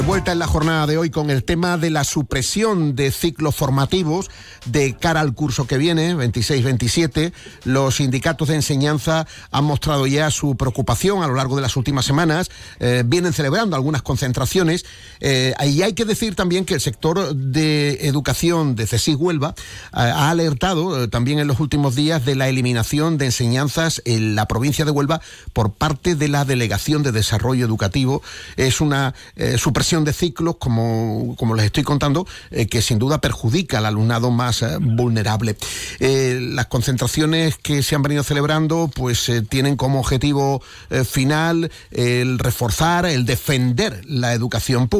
Vuelta en la jornada de hoy con el tema de la supresión de ciclos formativos de cara al curso que viene, 26-27. Los sindicatos de enseñanza han mostrado ya su preocupación a lo largo de las últimas semanas. Vienen celebrando algunas concentraciones. Y hay que decir también que el sector de educación de CSIC Huelva ha alertado también en los últimos días de la eliminación de enseñanzas en la provincia de Huelva por parte de la Delegación de Desarrollo Educativo. Es una supresión de ciclos, como les estoy contando, que sin duda perjudica al alumnado más vulnerable. Las concentraciones que se han venido celebrando pues tienen como objetivo final el reforzar, el defender la educación pública.